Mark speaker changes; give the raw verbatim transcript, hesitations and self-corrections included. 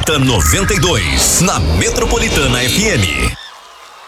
Speaker 1: Rota noventa e dois, na Metropolitana F M.